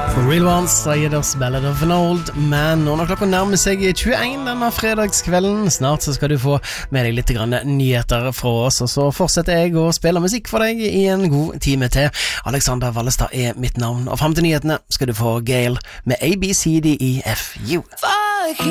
Real Ones, Sayeders Ballad of an Old Man. Og når klokka nærmer seg 21 denne fredagskvelden, snart så skal du få med deg litt grann nyheter fra oss, og så fortsetter jeg å spille musikk for deg i en god time til. Alexander Vallestad er mitt navn, og frem til nyhetene skal du få Gail med ABCDEFU.